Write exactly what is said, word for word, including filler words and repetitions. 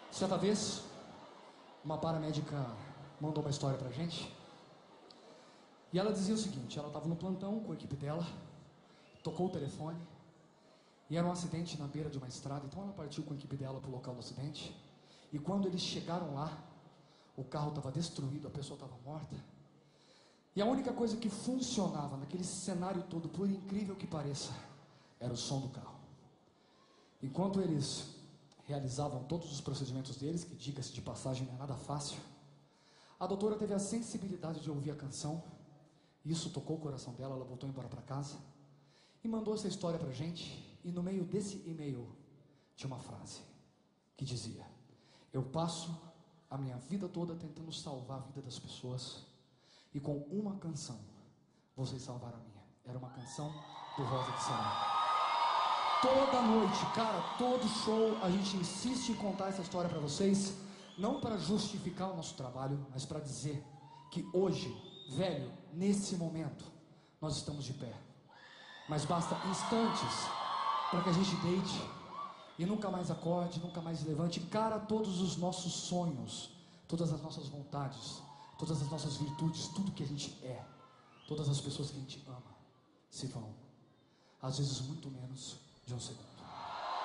Certa vez, uma paramédica mandou uma história pra gente. E ela dizia o seguinte: ela estava no plantão com a equipe dela, tocou o telefone, e era um acidente na beira de uma estrada. Então ela partiu com a equipe dela para o local do acidente. E quando eles chegaram lá, o carro estava destruído, a pessoa estava morta. E a única coisa que funcionava naquele cenário todo, por incrível que pareça, era o som do carro. Enquanto eles realizavam todos os procedimentos deles, que, diga-se de passagem, não é nada fácil, a doutora teve a sensibilidade de ouvir a canção. Isso tocou o coração dela, ela voltou embora para casa e mandou essa história pra gente. E no meio desse e-mail tinha uma frase que dizia: eu passo a minha vida toda tentando salvar a vida das pessoas, e com uma canção vocês salvaram a minha. Era uma canção do Rosa de Samarão. Toda noite, cara, todo show a gente insiste em contar essa história pra vocês, não para justificar o nosso trabalho, mas para dizer que hoje, velho, nesse momento, nós estamos de pé. Mas basta instantes para que a gente deite e nunca mais acorde, nunca mais levante. Cara, todos os nossos sonhos, todas as nossas vontades, todas as nossas virtudes, tudo que a gente é, todas as pessoas que a gente ama, se vão. Às vezes muito menos de um segundo.